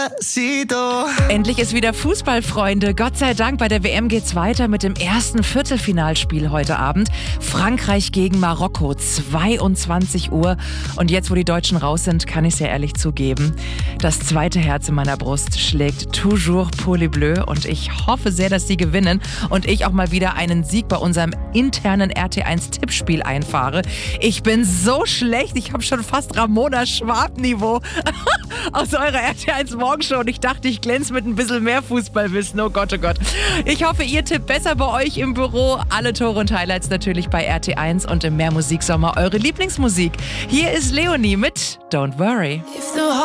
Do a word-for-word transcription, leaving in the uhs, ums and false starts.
Endlich ist wieder Fußball, Freunde. Gott sei Dank, bei der W M geht's weiter mit dem ersten Viertelfinalspiel heute Abend. Frankreich gegen Marokko, zweiundzwanzig Uhr. Und jetzt, wo die Deutschen raus sind, kann ich es ja ehrlich zugeben. Das zweite Herz in meiner Brust schlägt toujours pour les Bleus. Und ich hoffe sehr, dass sie gewinnen und ich auch mal wieder einen Sieg bei unserem internen R T eins Tippspiel einfahre. Ich bin so schlecht, ich habe schon fast Ramona Schwab-Niveau aus eurer R T eins Morgenshow und ich dachte, ich glänze mit ein bisschen mehr Fußballwissen. Oh Gott, oh Gott. Ich hoffe, ihr tippt besser bei euch im Büro. Alle Tore und Highlights natürlich bei R T eins und im Mehrmusiksommer eure Lieblingsmusik. Hier ist Leonie mit Don't Worry.